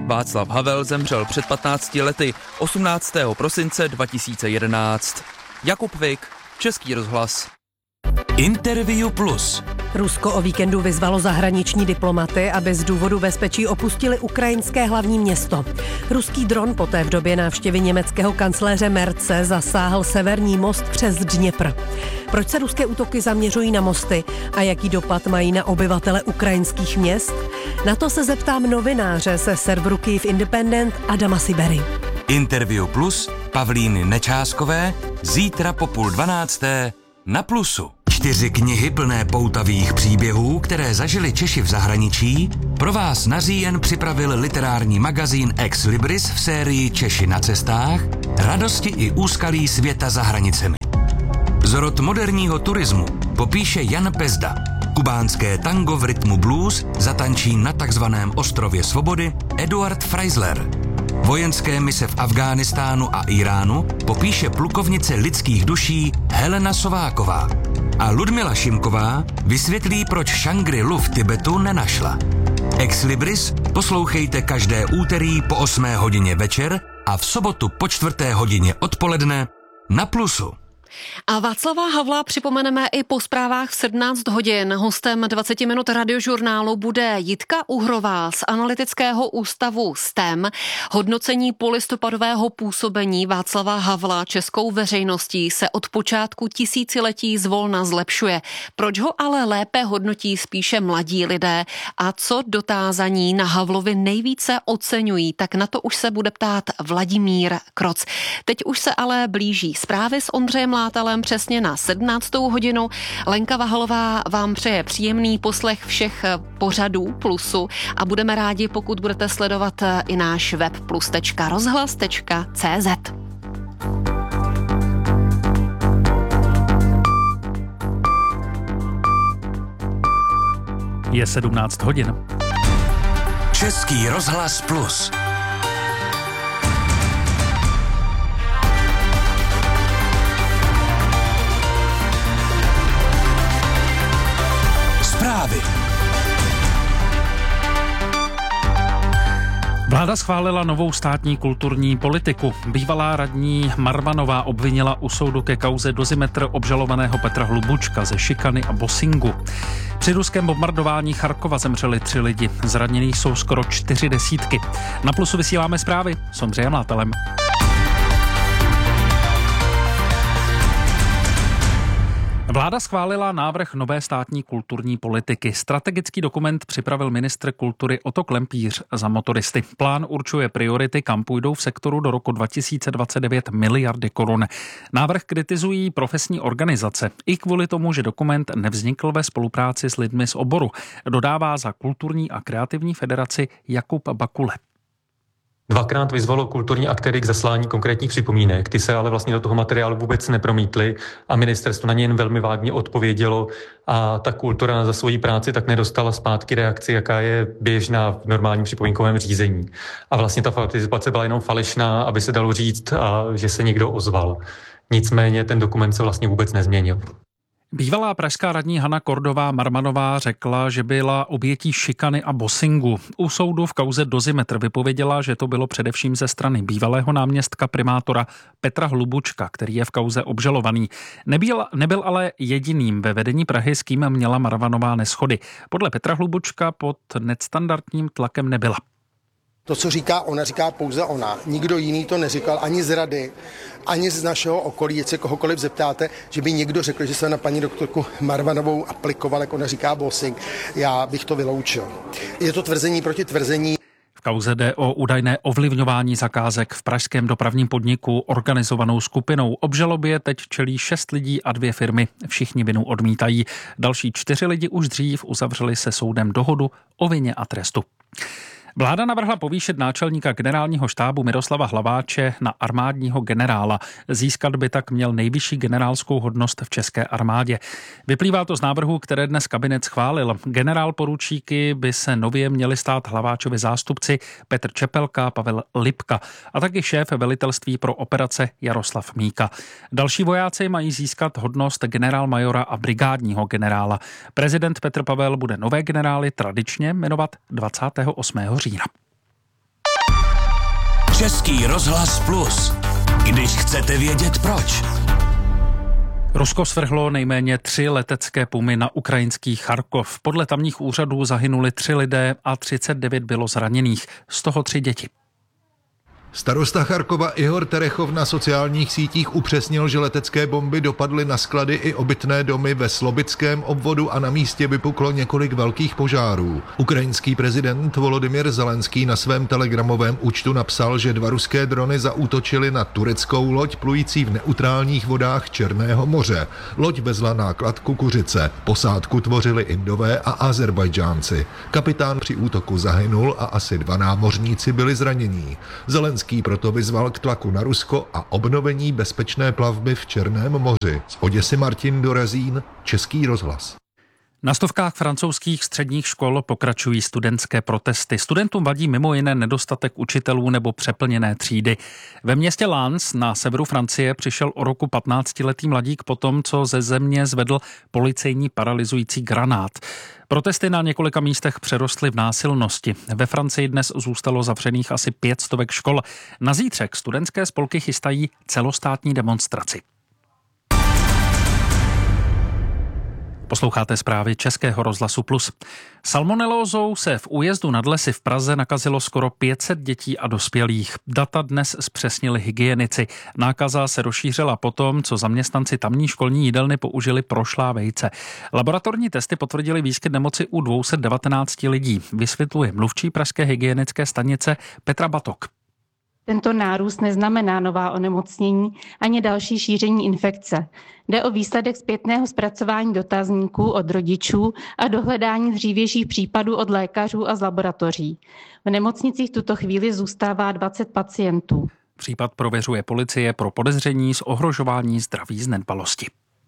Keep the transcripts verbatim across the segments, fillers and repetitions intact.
Václav Havel zemřel před patnácti lety, osmnáctého prosince dva tisíce jedenáct. Jakub Vik, Český rozhlas. Interview Plus. Rusko o víkendu vyzvalo zahraniční diplomaty, aby z důvodu bezpečí opustili ukrajinské hlavní město. Ruský dron poté v době návštěvy německého kancléře Merze zasáhl severní most přes Dněpr. Proč se ruské útoky zaměřují na mosty a jaký dopad mají na obyvatele ukrajinských měst? Na to se zeptám novináře ze serveru Kyiv Independent Adama Sibery. Interview Plus Pavlíny Nečáskové zítra po půl dvanácté na Plusu. Čtyři knihy plné poutavých příběhů, které zažili Češi v zahraničí, pro vás na říjen připravil literární magazín Ex Libris v sérii Češi na cestách, radosti i úskalí světa za hranicemi. Zrod moderního turismu popíše Jan Pezda. Kubánské tango v rytmu blues zatančí na takzvaném ostrově svobody Eduard Freisler. Vojenské mise v Afghánistánu a Iránu popíše plukovnice lidských duší Helena Sováková. A Ludmila Šimková vysvětlí, proč Šangri-Lu v Tibetu nenašla. Ex Libris poslouchejte každé úterý po osmé hodině večer a v sobotu po čtvrté hodině odpoledne na Plusu. A Václava Havla připomeneme i po zprávách v sedmnáct hodin. Hostem dvacet minut radiožurnálu bude Jitka Uhrová z Analytického ústavu S T E M. Hodnocení polistopadového působení Václava Havla českou veřejností se od počátku tisíciletí zvolna zlepšuje. Proč ho ale lépe hodnotí spíše mladí lidé a co dotázaní na Havlovi nejvíce oceňují, tak na to už se bude ptát Vladimír Kroc. Teď už se ale blíží zprávy s Ondřejem Látalem přesně na sedmnáctou hodinu. Lenka Vahalová vám přeje příjemný poslech všech pořadů Plusu a budeme rádi, pokud budete sledovat i náš web plus tečka rozhlas tečka cé zet. Je sedmnáct hodin. Český rozhlas Plus. Zprávy. Vláda schválila novou státní kulturní politiku. Bývalá radní Marvanová obvinila u soudu ke kauze Dozimetr obžalovaného Petra Hlubučka ze šikany a bossingu. Při ruském bombardování Charkova zemřeli tři lidi. Zraněných jsou skoro čtyři desítky. Na Plusu vysíláme zprávy s Ondřejem Látalem. Vláda schválila návrh nové státní kulturní politiky. Strategický dokument připravil ministr kultury Otto Klempíř za motoristy. Plán určuje priority, kam půjdou v sektoru do roku dva tisíce dvacet devět miliardy korun. Návrh kritizují profesní organizace i kvůli tomu, že dokument nevznikl ve spolupráci s lidmi z oboru. Dodává za kulturní a kreativní federaci Jakub Bakule. Dvakrát vyzvalo kulturní aktéry k zaslání konkrétních připomínek. Ty se ale vlastně do toho materiálu vůbec nepromítly a ministerstvo na ně jen velmi vágně odpovědělo a ta kultura za svoji práci tak nedostala zpátky reakci, jaká je běžná v normálním připomínkovém řízení. A vlastně ta participace byla jenom falešná, aby se dalo říct, a že se někdo ozval. Nicméně ten dokument se vlastně vůbec nezměnil. Bývalá pražská radní Hana Kordová Marmanová řekla, že byla obětí šikany a bossingu. U soudu v kauze Dozimetr vypověděla, že to bylo především ze strany bývalého náměstka primátora Petra Hlubučka, který je v kauze obžalovaný. Nebyl, nebyl ale jediným ve vedení Prahy, s kým měla Marvanová neshody. Podle Petra Hlubučka pod nadstandardním tlakem nebyla. To, co říká ona, říká pouze ona. Nikdo jiný to neříkal ani z rady, ani z našeho okolí. Jestli kohokoliv zeptáte, že by někdo řekl, že se na paní doktorku Marvanovou aplikoval, jak ona říká bossing, já bych to vyloučil. Je to tvrzení proti tvrzení. V kauze jde o údajné ovlivňování zakázek v pražském dopravním podniku organizovanou skupinou. Obžalobě teď čelí šest lidí a dvě firmy. Všichni vinu odmítají. Další čtyři lidi už dřív uzavřeli se soudem dohodu o vině a trestu. Vláda navrhla povýšit náčelníka generálního štábu Miroslava Hlaváče na armádního generála. Získat by tak měl nejvyšší generálskou hodnost v české armádě. Vyplývá to z návrhu, které dnes kabinet schválil. Generál poručíky by se nově měli stát Hlaváčovi zástupci Petr Čepelka, Pavel Lipka a taky šéf velitelství pro operace Jaroslav Míka. Další vojáci mají získat hodnost generálmajora a brigádního generála. Prezident Petr Pavel bude nové generály tradičně jmenovat dvacátého osmého října. Český rozhlas Plus. Když chcete vědět proč. Rusko svrhlo nejméně tři letecké pumy na ukrajinský Charkov. Podle tamních úřadů zahynuli tři lidé a třicet devět bylo zraněných, z toho tři děti. Starosta Charkova Ihor Terechov na sociálních sítích upřesnil, že letecké bomby dopadly na sklady i obytné domy ve Slobickém obvodu a na místě vypuklo několik velkých požárů. Ukrajinský prezident Volodymyr Zelenský na svém telegramovém účtu napsal, že dva ruské drony zaútočily na tureckou loď plující v neutrálních vodách Černého moře. Loď vezla náklad kukuřice. Posádku tvořili Indové a Azerbajdžánci. Kapitán při útoku zahynul a asi dva námořníci byli zranění. Zelenský proto vyzval k tlaku na Rusko a obnovení bezpečné plavby v Černém moři. Z Oděsy Martin Dorezín, Český rozhlas. Na stovkách francouzských středních škol pokračují studentské protesty. Studentům vadí mimo jiné nedostatek učitelů nebo přeplněné třídy. Ve městě Lens na severu Francie přišel o roku patnáctiletý mladík po tom, co ze země zvedl policejní paralyzující granát. Protesty na několika místech přerostly v násilnosti. Ve Francii dnes zůstalo zavřených asi pět stovek škol. Na zítřek studentské spolky chystají celostátní demonstraci. Posloucháte zprávy Českého rozhlasu Plus. Salmonelózou se v újezdu nad Lesy v Praze nakazilo skoro pět set dětí a dospělých. Data dnes zpřesnili hygienici. Nákaza se rozšířila potom, co zaměstnanci tamní školní jídelny použili prošlá vejce. Laboratorní testy potvrdily výskyt nemoci u dvě stě devatenáct lidí. Vysvětluje mluvčí pražské hygienické stanice Petra Batok. Tento nárůst neznamená nová onemocnění ani další šíření infekce. Jde o výsledek zpětného zpracování dotazníků od rodičů a dohledání dřívějších případů od lékařů a z laboratoří. V nemocnicích v tuto chvíli zůstává dvacet pacientů. Případ prověřuje policie pro podezření z ohrožování zdraví z nedbalosti.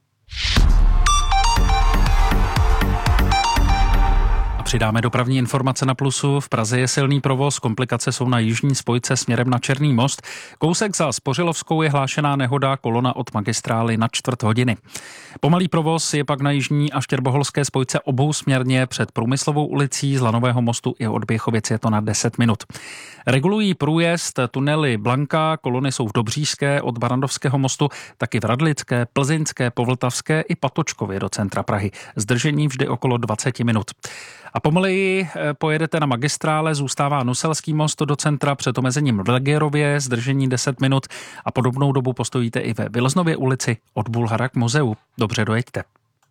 Přidáme dopravní informace na Plusu. V Praze je silný provoz, komplikace jsou na jižní spojce směrem na Černý most. Kousek za Spořilovskou je hlášená nehoda, kolona od magistrály na čtvrt hodiny. Pomalý provoz je pak na jižní a štěrboholské spojce obousměrně před Průmyslovou ulicí, z Lanového mostu i od Běchovic je to na deset minut. Regulují průjezd tunely Blanka, kolony jsou v Dobříšské od Barandovského mostu, taky v Radlické, Plzeňské, Povltavské i Patočkově do centra Prahy. Zdržení vždy okolo dvacet minut. A pomaleji pojedete na magistrále, zůstává Nuselský most do centra před omezením v Legérově, zdržení deset minut a podobnou dobu postojíte i ve Vilznově ulici od Bulhara k muzeu. Dobře dojeďte.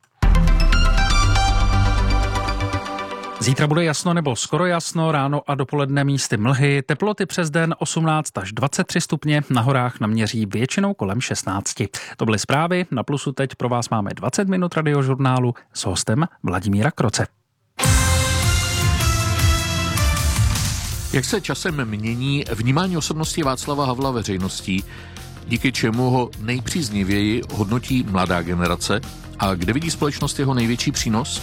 Zítra bude jasno nebo skoro jasno, ráno a dopoledne místy mlhy, teploty přes den osmnáct až dvacet tři stupně, na horách naměří většinou kolem šestnáct. To byly zprávy, na Plusu teď pro vás máme dvacet minut radiožurnálu s hostem Vladimíra Kroce. Jak se časem mění vnímání osobnosti Václava Havla veřejností, díky čemu ho nejpříznivěji hodnotí mladá generace a kde vidí společnost jeho největší přínos?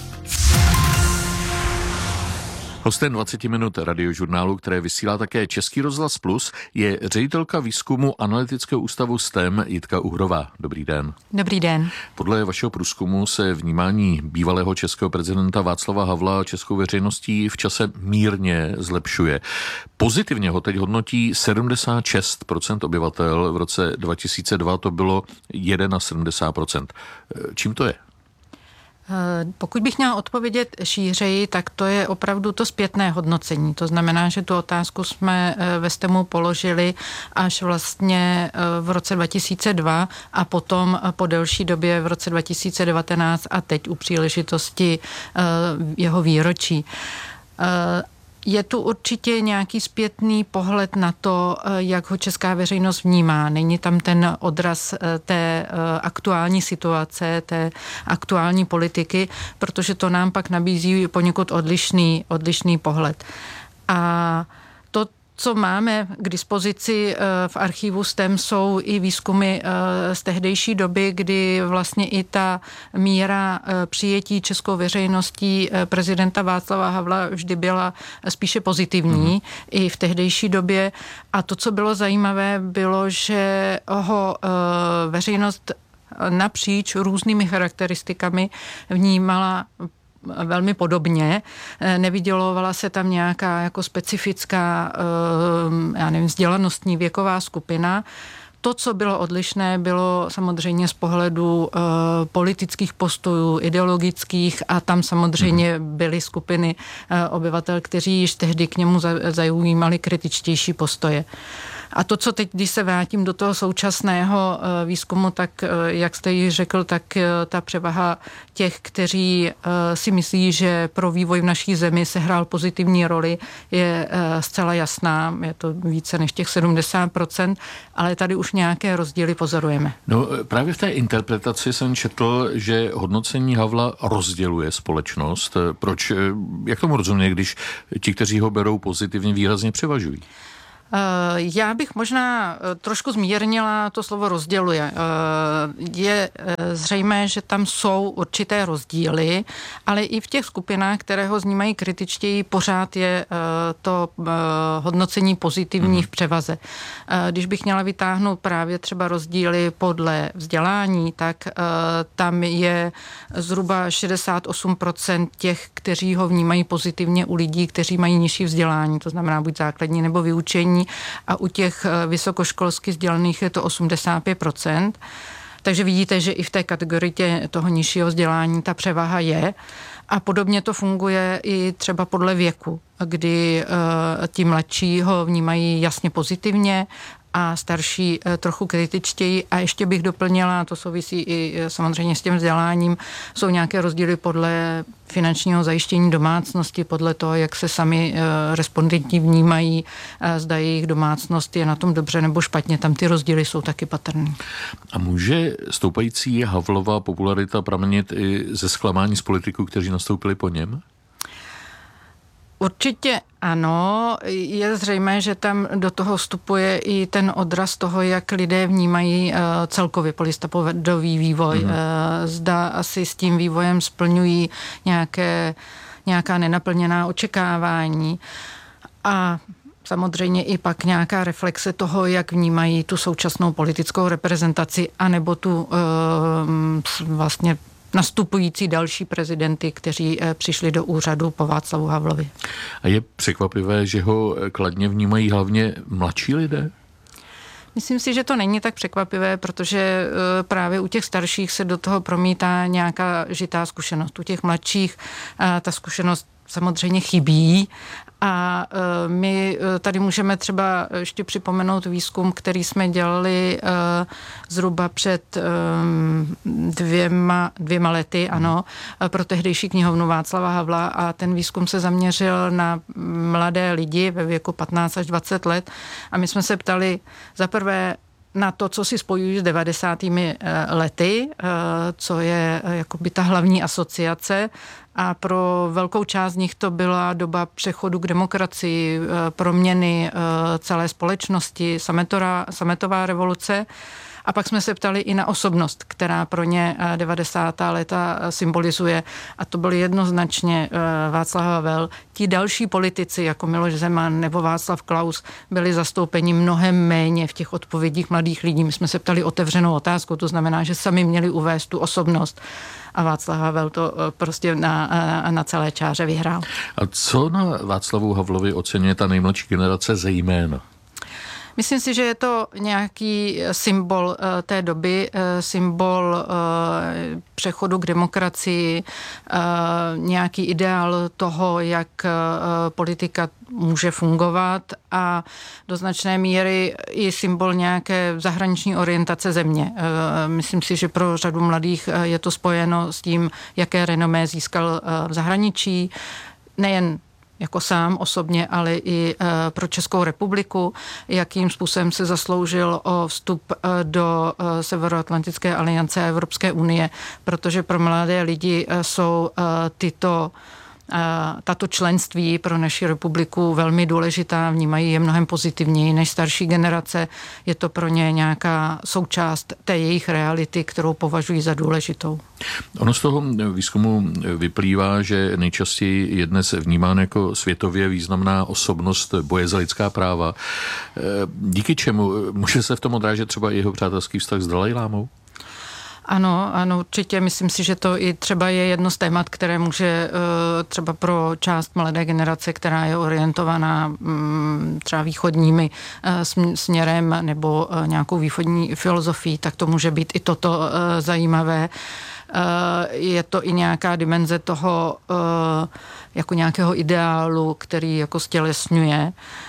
Hostem dvacet minut radiožurnálu, které vysílá také Český rozhlas Plus, je ředitelka výzkumu Analytického ústavu S T E M Jitka Uhrová. Dobrý den. Dobrý den. Podle vašeho průzkumu se vnímání bývalého českého prezidenta Václava Havla českou veřejností v čase mírně zlepšuje. Pozitivně ho teď hodnotí sedmdesát šest procent obyvatel, v roce dva tisíce dva to bylo sedmdesát jedna procent. Čím to je? Pokud bych měla odpovědět šířeji, tak to je opravdu to zpětné hodnocení. To znamená, že tu otázku jsme ve S T E M u položili až vlastně v roce dva tisíce dva a potom po delší době v roce dva tisíce devatenáct a teď u příležitosti jeho výročí. Je tu určitě nějaký zpětný pohled na to, jak ho česká veřejnost vnímá. Není tam ten odraz té aktuální situace, té aktuální politiky, protože to nám pak nabízí poněkud odlišný, odlišný pohled. A to, co máme k dispozici v archivu S T E M, jsou i výzkumy z tehdejší doby, kdy vlastně i ta míra přijetí českou veřejností prezidenta Václava Havla vždy byla spíše pozitivní, mm-hmm. i v tehdejší době. A to, co bylo zajímavé, bylo, že ho veřejnost napříč různými charakteristikami vnímala velmi podobně. Nevydělovala se tam nějaká jako specifická, já nevím, vzdělanostní věková skupina. To, co bylo odlišné, bylo samozřejmě z pohledu uh, politických postojů, ideologických a tam samozřejmě byly skupiny uh, obyvatel, kteří již tehdy k němu zaujímali kritičtější postoje. A to, co teď, když se vrátím do toho současného výzkumu, tak jak jste ji řekl, tak ta převaha těch, kteří si myslí, že pro vývoj v naší zemi se hrál pozitivní roli, je zcela jasná. Je to více než těch sedmdesát procent, ale tady už nějaké rozdíly pozorujeme. No právě v té interpretaci jsem četl, že hodnocení Havla rozděluje společnost. Proč, jak tomu rozumět, když ti, kteří ho berou pozitivně, výrazně převažují? Já bych možná trošku zmírnila to slovo rozděluje. Je zřejmé, že tam jsou určité rozdíly, ale i v těch skupinách, které ho vnímají kritičtěji, pořád je to hodnocení pozitivní v převaze. Když bych měla vytáhnout právě třeba rozdíly podle vzdělání, tak tam je zhruba šedesát osm procent těch, kteří ho vnímají pozitivně u lidí, kteří mají nižší vzdělání, to znamená buď základní nebo vyučení, a u těch vysokoškolsky vzdělaných je to osmdesát pět procent. Takže vidíte, že i v té kategorii toho nižšího vzdělání ta převaha je. A podobně to funguje i třeba podle věku, kdy uh, ti mladší ho vnímají jasně pozitivně a starší trochu kritičtěji. A ještě bych doplnila, to souvisí i samozřejmě s tím vzděláním, jsou nějaké rozdíly podle finančního zajištění domácnosti, podle toho, jak se sami respondenti vnímají, zda jejich domácnost je na tom dobře nebo špatně. Tam ty rozdíly jsou taky patrné. A může stoupající Havlova popularita pramenit i ze zklamání z politiků, kteří nastoupili po něm? Určitě ano, je zřejmé, že tam do toho vstupuje i ten odraz toho, jak lidé vnímají uh, celkově polistopadový vývoj. Mm. Uh, zda asi s tím vývojem splňují nějaké, nějaká nenaplněná očekávání a samozřejmě i pak nějaká reflexe toho, jak vnímají tu současnou politickou reprezentaci anebo tu uh, vlastně nastupující další prezidenty, kteří přišli do úřadu po Václavu Havlovi. A je překvapivé, že ho kladně vnímají hlavně mladší lidé? Myslím si, že to není tak překvapivé, protože právě u těch starších se do toho promítá nějaká žitá zkušenost. U těch mladších ta zkušenost samozřejmě chybí a my tady můžeme třeba ještě připomenout výzkum, který jsme dělali zhruba před dvěma, dvěma lety, ano, pro tehdejší knihovnu Václava Havla a ten výzkum se zaměřil na mladé lidi ve věku patnáct až dvacet let a my jsme se ptali za prvé na to, co si spojují s devadesátými lety, co je jakoby ta hlavní asociace a pro velkou část z nich to byla doba přechodu k demokracii, proměny celé společnosti, sametová, sametová revoluce. A pak jsme se ptali i na osobnost, která pro ně devadesátá léta symbolizuje. A to byl jednoznačně Václav Havel. Ti další politici, jako Miloš Zeman nebo Václav Klaus, byli zastoupeni mnohem méně v těch odpovědích mladých lidí. My jsme se ptali otevřenou otázku, to znamená, že sami měli uvést tu osobnost. A Václav Havel to prostě na, na celé čáře vyhrál. A co na Václavu Havlovi oceňuje ta nejmladší generace zejména? Myslím si, že je to nějaký symbol té doby, symbol přechodu k demokracii, nějaký ideál toho, jak politika může fungovat a do značné míry i symbol nějaké zahraniční orientace země. Myslím si, že pro řadu mladých je to spojeno s tím, jaké renomé získal v zahraničí, nejen jako sám osobně, ale i pro Českou republiku, jakým způsobem se zasloužil o vstup do Severoatlantické aliance a Evropské unie, protože pro mladé lidi jsou tyto tato členství pro naši republiku velmi důležitá, vnímají je mnohem pozitivněji než starší generace. Je to pro ně nějaká součást té jejich reality, kterou považují za důležitou. Ono z toho výzkumu vyplývá, že nejčastěji je dnes vnímán jako světově významná osobnost boje za lidská práva. Díky čemu může se v tom odrážet třeba jeho přátelský vztah s Dalajlámou? Ano, ano, určitě. Myslím si, že to i třeba je jedno z témat, které může třeba pro část mladé generace, která je orientovaná třeba východními směrem nebo nějakou východní filozofií, tak to může být i toto zajímavé. Je to i nějaká dimenze toho jako nějakého ideálu, který jako stělesňuje.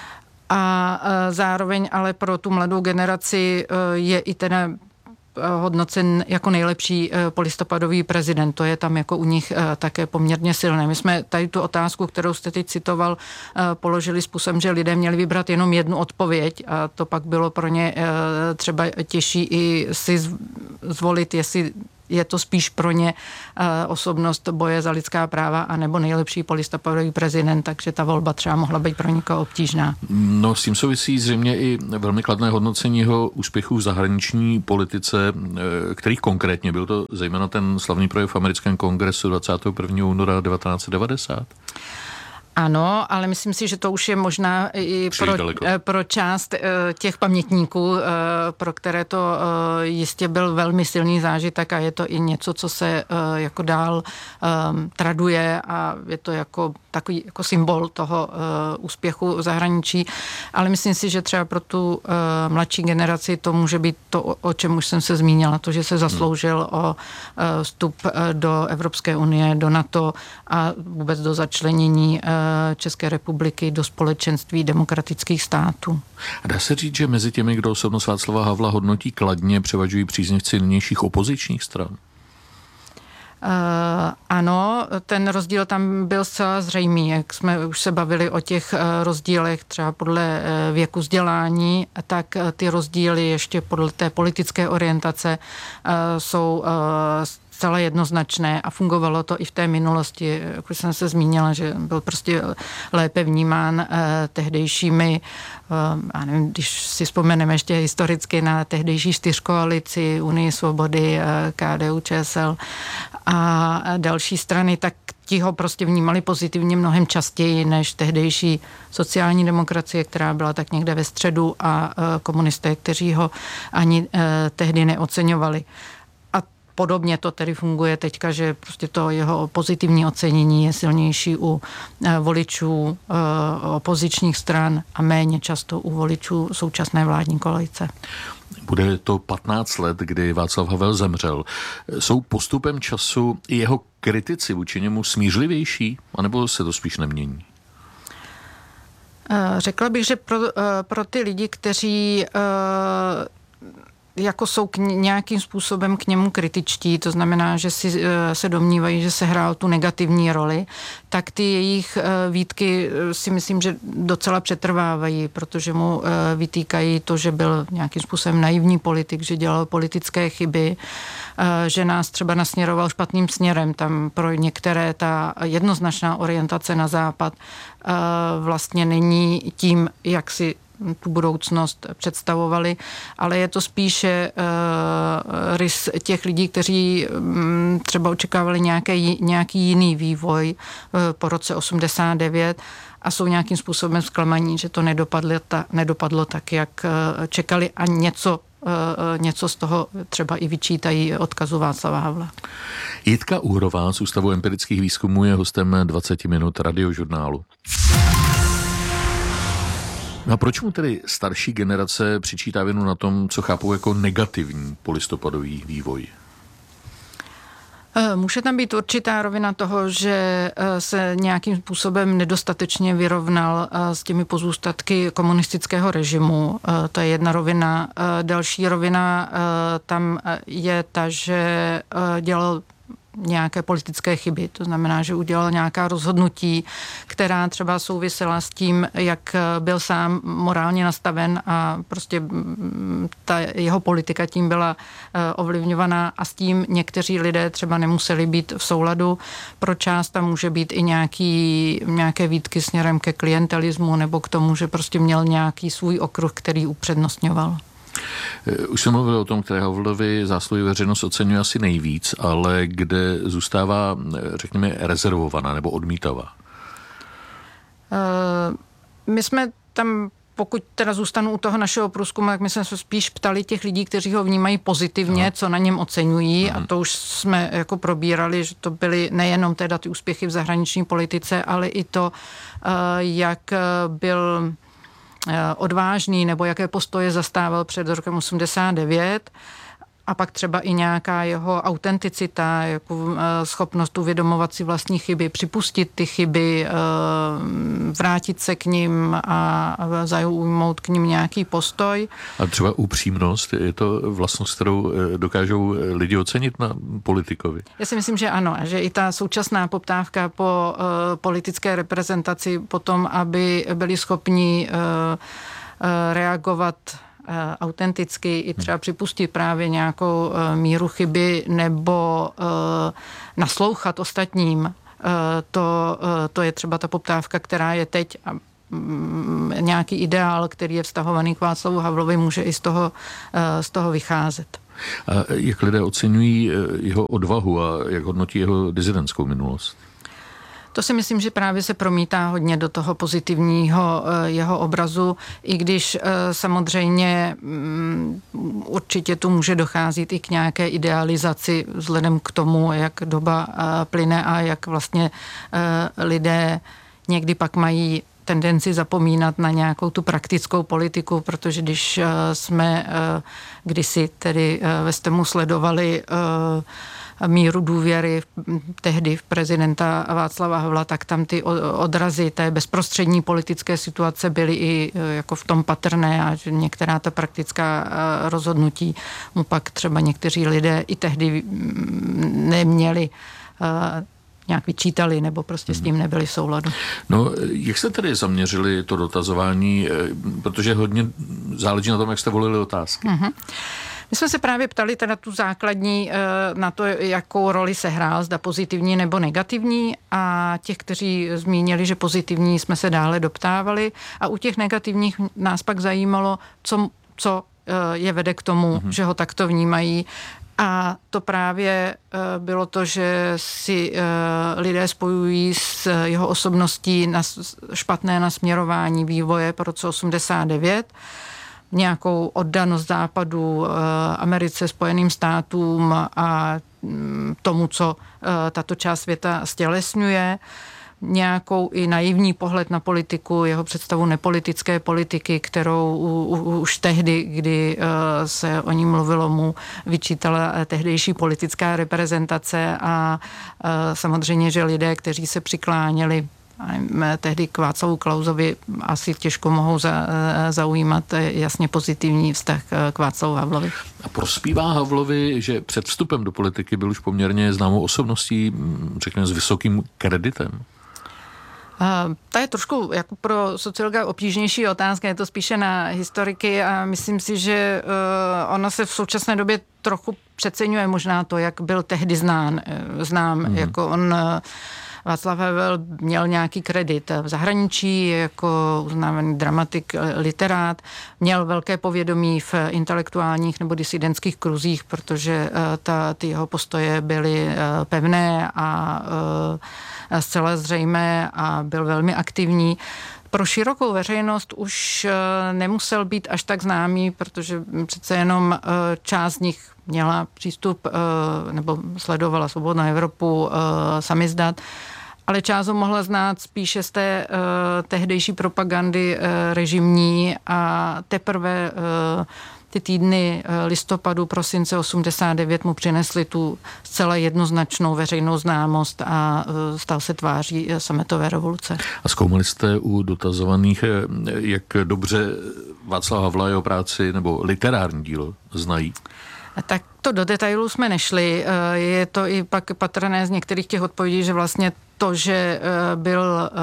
A zároveň ale pro tu mladou generaci je i teda hodnocen jako nejlepší polistopadový prezident. To je tam jako u nich také poměrně silné. My jsme tady tu otázku, kterou jste teď citoval, položili způsobem, že lidé měli vybrat jenom jednu odpověď a to pak bylo pro ně třeba těžší i si zvolit, jestli je to spíš pro ně osobnost boje za lidská práva anebo nejlepší polistopadový prezident, takže ta volba třeba mohla být pro někoho obtížná. No, s tím souvisí zřejmě i velmi kladné hodnocení jeho úspěchů v zahraniční politice, kterých konkrétně byl to zejména ten slavný projev v americkém kongresu dvacátého prvního února devatenáct set devadesát. Ano, ale myslím si, že to už je možná i pro, pro část těch pamětníků, pro které to jistě byl velmi silný zážitek a je to i něco, co se jako dál traduje a je to jako takový jako symbol toho úspěchu v zahraničí. Ale myslím si, že třeba pro tu mladší generaci to může být to, o čem už jsem se zmínila, to, že se zasloužil o vstup do Evropské unie, do NATO a vůbec do začlenění České republiky do společenství demokratických států. A dá se říct, že mezi těmi, kdo osobnost Václava Havla hodnotí kladně, převažují příznivci nynějších opozičních stran? Uh, ano, ten rozdíl tam byl zcela zřejmý, jak jsme už se bavili o těch uh, rozdílech třeba podle uh, věku vzdělání, tak uh, ty rozdíly ještě podle té politické orientace uh, jsou uh, zcela jednoznačné a fungovalo to i v té minulosti, jak jsem se zmínila, že byl prostě lépe vnímán eh, tehdejšími, eh, já nevím, když si vzpomeneme ještě historicky na tehdejší čtyřkoalici, Unii svobody, eh, K D U Č S L a další strany, tak ti ho prostě vnímali pozitivně mnohem častěji než tehdejší sociální demokracie, která byla tak někde ve středu a eh, komunisté, kteří ho ani eh, tehdy neoceňovali. Podobně to tedy funguje teďka, že prostě to jeho pozitivní ocenění je silnější u voličů opozičních stran a méně často u voličů současné vládní koalice. Bude to patnáct let, kdy Václav Havel zemřel. Jsou postupem času i jeho kritici vůči němu smířlivější, anebo se to spíš nemění? Řekla bych, že pro, pro ty lidi, kteří jako jsou k nějakým způsobem k němu kritičtí, to znamená, že si se domnívají, že se hrál tu negativní roli, tak ty jejich výtky si myslím, že docela přetrvávají, protože mu vytýkají to, že byl nějakým způsobem naivní politik, že dělal politické chyby, že nás třeba nasměroval špatným směrem. Tam pro některé ta jednoznačná orientace na západ vlastně není tím, jak si tu budoucnost představovali, ale je to spíše uh, rys těch lidí, kteří um, třeba očekávali nějaké, nějaký jiný vývoj uh, po roce osmdesát devět a jsou nějakým způsobem zklamaní, že to nedopadlo, ta, nedopadlo tak, jak uh, čekali a něco, uh, něco z toho třeba i vyčítají odkazu Václava Havla. Jitka Uhrová z Ústavu empirických výzkumů je hostem dvacet minut Radiožurnálu. No a proč mu tedy starší generace přičítá vinu na tom, co chápou jako negativní polistopadový vývoj? Může tam být určitá rovina toho, že se nějakým způsobem nedostatečně vyrovnal s těmi pozůstatky komunistického režimu. To je jedna rovina. Další rovina tam je ta, že dělal nějaké politické chyby. To znamená, že udělal nějaká rozhodnutí, která třeba souvisela s tím, jak byl sám morálně nastaven a prostě ta jeho politika tím byla ovlivňovaná a s tím někteří lidé třeba nemuseli být v souladu. Pro část tam může být i nějaký, nějaké výtky směrem ke klientelismu nebo k tomu, že prostě měl nějaký svůj okruh, který upřednostňoval. Už jsem mluvil o tom, které Havlovi zásluhy veřejnost oceňuje asi nejvíc, ale kde zůstává, řekněme, rezervovaná nebo odmítavá? My jsme tam pokud teda zůstanu u toho našeho průzkumu, tak my jsme se spíš ptali těch lidí, kteří ho vnímají pozitivně, no. co na něm oceňují mm. a to už jsme jako probírali, že to byly nejenom teda ty úspěchy v zahraniční politice, ale i to, jak byl odvážný nebo jaké postoje zastával před rokem osmdesát devět. A pak třeba i nějaká jeho autenticita, jako schopnost uvědomovat si vlastní chyby, připustit ty chyby, vrátit se k nim a zaujmout k nim nějaký postoj. A třeba upřímnost, je to vlastnost, kterou dokážou lidi ocenit na politikovi? Já si myslím, že ano, že i ta současná poptávka po politické reprezentaci, po tom, aby byli schopni reagovat autenticky i třeba připustit právě nějakou míru chyby nebo naslouchat ostatním. To, to je třeba ta poptávka, která je teď a nějaký ideál, který je vztahovaný k Václavu Havlovi, může i z toho, z toho vycházet. A jak lidé oceňují jeho odvahu a jak hodnotí jeho dizidentskou minulost? To si myslím, že právě se promítá hodně do toho pozitivního jeho obrazu, i když samozřejmě určitě tu může docházet i k nějaké idealizaci vzhledem k tomu, jak doba plyne a jak vlastně lidé někdy pak mají tendenci zapomínat na nějakou tu praktickou politiku, protože když jsme kdysi tedy ve STEMu sledovali míru důvěry tehdy v prezidenta Václava Havla, tak tam ty odrazy té bezprostřední politické situace byly i jako v tom patrné a že některá ta praktická rozhodnutí mu pak třeba někteří lidé i tehdy neměli, nějak vyčítali nebo prostě s tím nebyli v souladu. No, jak jste tedy zaměřili to dotazování, protože hodně záleží na tom, jak jste volili otázky. Mm-hmm. My jsme se právě ptali teda tu základní na to, jakou roli se hrál, zda pozitivní nebo negativní a těch, kteří zmínili, že pozitivní, jsme se dále doptávali a u těch negativních nás pak zajímalo, co, co je vede k tomu, mm-hmm. že ho takto vnímají. A to právě bylo to, že si lidé spojují s jeho osobností na špatné nasměrování vývoje po roce osmdesát devět, nějakou oddanost západu, Americe, Spojeným státům a tomu, co tato část světa stělesňuje, nějakou i naivní pohled na politiku, jeho představu nepolitické politiky, kterou u, u, už tehdy, kdy se o ní mluvilo, mu vyčítala tehdejší politická reprezentace a samozřejmě, že lidé, kteří se přikláněli tehdy k Václavu Klausovi, asi těžko mohou za, zaujímat jasně pozitivní vztah k Václavu Havlovi. A prospívá Havlovi, že před vstupem do politiky byl už poměrně známou osobností, řekněme s vysokým kreditem? Uh, to je trošku jako pro sociologa obtížnější otázka, je to spíše na historiky a myslím si, že uh, ona se v současné době trochu přeceňuje možná to, jak byl tehdy znán, znám, mm. jako on uh, Václav Havel měl nějaký kredit v zahraničí, jako uznávaný dramatik, literát, měl velké povědomí v intelektuálních nebo disidentských kruzích, protože ta, ty jeho postoje byly pevné a zcela zřejmé a byl velmi aktivní. Pro širokou veřejnost už nemusel být až tak známý, protože přece jenom část z nich měla přístup nebo sledovala Svobodnou Evropu, samizdat, ale část ho mohla znát spíše z té uh, tehdejší propagandy uh, režimní a teprve uh, ty týdny uh, listopadu, prosince osmdesát devět mu přinesly tu zcela jednoznačnou veřejnou známost a uh, stal se tváří uh, sametové revoluce. A zkoumali jste u dotazovaných, jak dobře Václav Havla jeho práci nebo literární dílo znají? Tak to do detailů jsme nešli. Je to i pak patrné z některých těch odpovědí, že vlastně to, že byl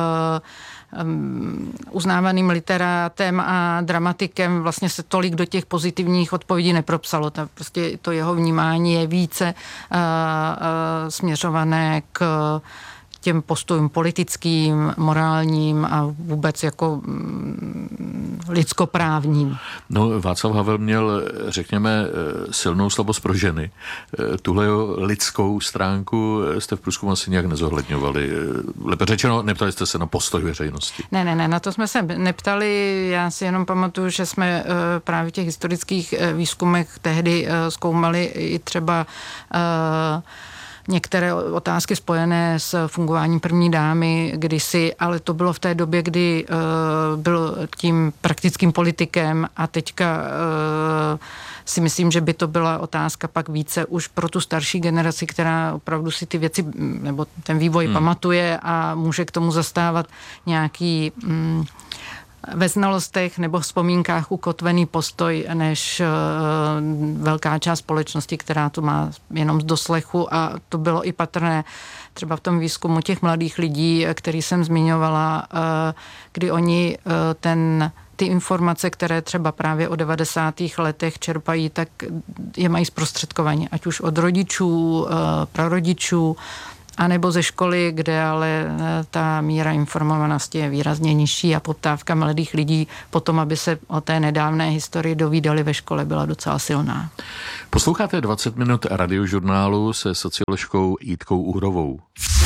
uznávaným literátem a dramatikem, vlastně se tolik do těch pozitivních odpovědí nepropsalo. Ta prostě to jeho vnímání je více směřované k těm postojům politickým, morálním a vůbec jako lidskoprávním. No, Václav Havel měl, řekněme, silnou slabost pro ženy. Tuhle lidskou stránku jste v průzkumu asi nějak nezohledňovali. Lépe řečeno, neptali jste se na postoj veřejnosti. Ne, ne, ne, na to jsme se neptali. Já si jenom pamatuju, že jsme právě v těch historických výzkumech tehdy zkoumali i třeba některé otázky spojené s fungováním první dámy kdysi, ale to bylo v té době, kdy uh, byl tím praktickým politikem a teďka uh, si myslím, že by to byla otázka pak více už pro tu starší generaci, která opravdu si ty věci nebo ten vývoj hmm. pamatuje a může k tomu zastávat nějaký um, ve znalostech nebo vzpomínkách ukotvený postoj, než uh, velká část společnosti, která to má jenom z doslechu, a to bylo i patrné třeba v tom výzkumu těch mladých lidí, který jsem zmiňovala, uh, kdy oni uh, ten ty informace, které třeba právě o devadesátých letech čerpají, tak je mají zprostředkovaně, ať už od rodičů, uh, prarodičů, a nebo ze školy, kde ale ta míra informovanosti je výrazně nižší a poptávka mladých lidí potom, aby se o té nedávné historii dovídali ve škole, byla docela silná. Posloucháte dvacet minut radiožurnálu se socioložkou Jitkou Uhrovou.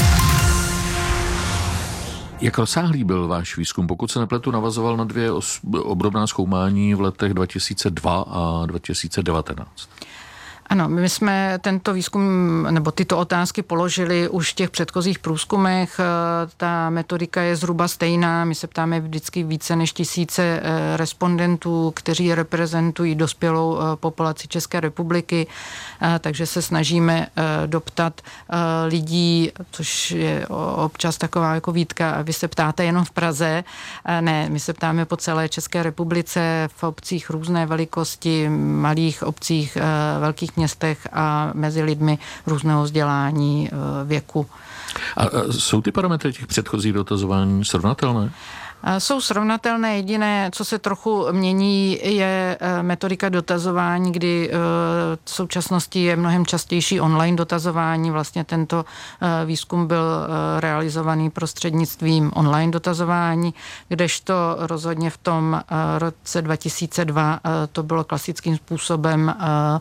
Jak rozsáhlý byl váš výzkum? Pokud se nepletu, navazoval na dvě obdobná zkoumání v letech dva tisíce dva a dva tisíce devatenáct. Ano, my jsme tento výzkum nebo tyto otázky položili už v těch předchozích průzkumech. Ta metodika je zhruba stejná. My se ptáme vždycky více než tisíce respondentů, kteří reprezentují dospělou populaci České republiky, takže se snažíme doptat lidí, což je občas taková jako výtka, a vy se ptáte jenom v Praze. Ne, my se ptáme po celé České republice, v obcích různé velikosti, malých obcích, velkých městech a mezi lidmi různého vzdělání, věku. A jsou ty parametry těch předchozích dotazování srovnatelné? Jsou srovnatelné, jediné, co se trochu mění, je metodika dotazování, kdy v současnosti je mnohem častější online dotazování. Vlastně tento výzkum byl realizovaný prostřednictvím online dotazování, kdežto rozhodně v tom roce dva tisíce dva to bylo klasickým způsobem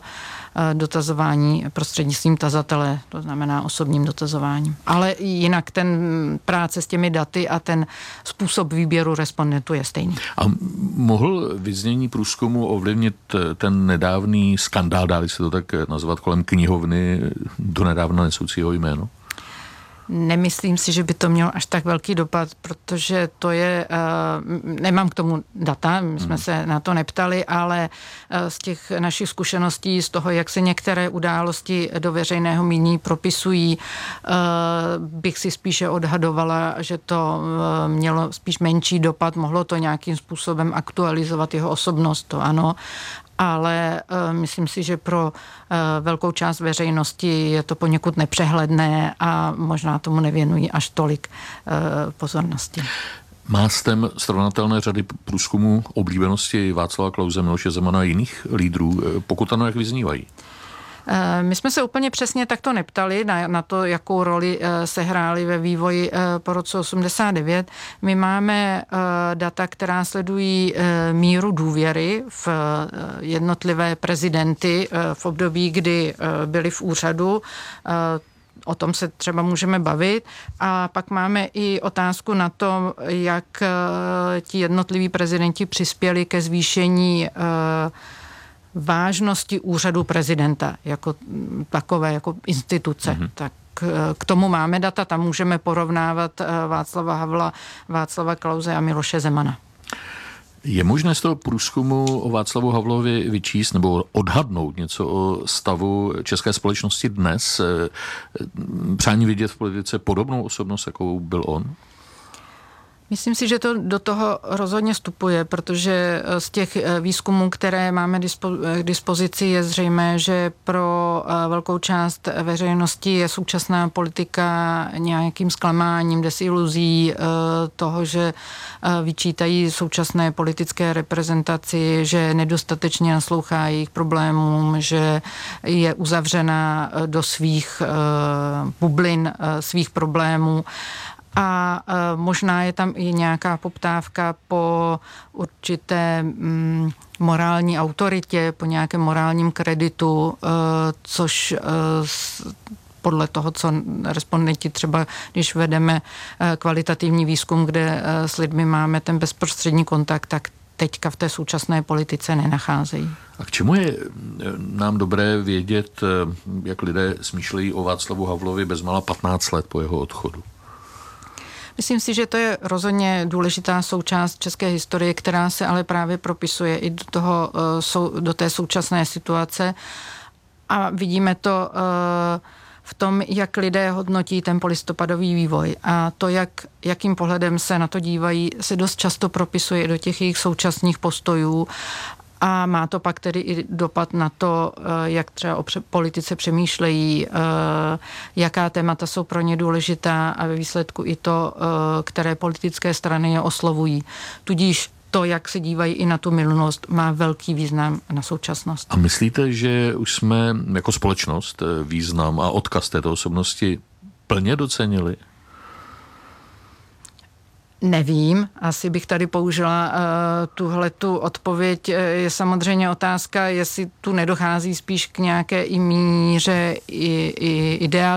dotazování prostřednictvím tazatele, to znamená osobním dotazováním. Ale jinak ten práce s těmi daty a ten způsob výběru respondentů je stejný. A mohl vyznění průzkumu ovlivnit ten nedávný skandál, dá se to tak nazvat, kolem knihovny donedávna nesoucího jméno? Nemyslím si, že by to mělo až tak velký dopad, protože to je, nemám k tomu data, my jsme se na to neptali, ale z těch našich zkušeností, z toho, jak se některé události do veřejného mínění propisují, bych si spíše odhadovala, že to mělo spíš menší dopad, mohlo to nějakým způsobem aktualizovat jeho osobnost, to ano, ale uh, myslím si, že pro uh, velkou část veřejnosti je to poněkud nepřehledné a možná tomu nevěnují až tolik uh, pozornosti. Má STEM srovnatelné řady průzkumů oblíbenosti Václava Klause, Miloše Zemana a jiných lídrů? Pokud ano, jak vyznívají? My jsme se úplně přesně takto neptali na, na to, jakou roli se hrály ve vývoji po roce osmdesát devět. My máme data, která sledují míru důvěry v jednotlivé prezidenty v období, kdy byli v úřadu. O tom se třeba můžeme bavit. A pak máme i otázku na to, jak ti jednotliví prezidenti přispěli ke zvýšení vážnosti úřadu prezidenta jako takové, jako instituce. Mm-hmm. Tak k tomu máme data, tam můžeme porovnávat Václava Havla, Václava Klause a Miloše Zemana. Je možné z toho průzkumu o Václavu Havlovi vyčíst nebo odhadnout něco o stavu české společnosti dnes? Přání vidět v politice podobnou osobnost, jakou byl on? Myslím si, že to do toho rozhodně vstupuje, protože z těch výzkumů, které máme k dispozici, je zřejmé, že pro velkou část veřejnosti je současná politika nějakým zklamáním, desiluzí toho, že vyčítají současné politické reprezentaci, že nedostatečně naslouchá jejich problémům, že je uzavřena do svých bublin, svých problémů. A možná je tam i nějaká poptávka po určité mm, morální autoritě, po nějakém morálním kreditu, což podle toho, co respondenti třeba, když vedeme kvalitativní výzkum, kde s lidmi máme ten bezprostřední kontakt, tak teďka v té současné politice nenacházejí. A k čemu je nám dobré vědět, jak lidé smýšlejí o Václavu Havlovi bezmála patnáct let po jeho odchodu? Myslím si, že to je rozhodně důležitá součást české historie, která se ale právě propisuje i do, toho, do té současné situace. A vidíme to v tom, jak lidé hodnotí ten polistopadový vývoj. A to, jak, jakým pohledem se na to dívají, se dost často propisuje do těch jejich současných postojů. A má to pak tedy i dopad na to, jak třeba o politice přemýšlejí, jaká témata jsou pro ně důležitá a ve výsledku i to, které politické strany je oslovují. Tudíž to, jak se dívají i na tu minulost, má velký význam na současnost. A myslíte, že už jsme jako společnost význam a odkaz této osobnosti plně docenili? Nevím, asi bych tady použila uh, tuhletu odpověď. Je samozřejmě otázka, jestli tu nedochází spíš k nějaké i míře i, i ideál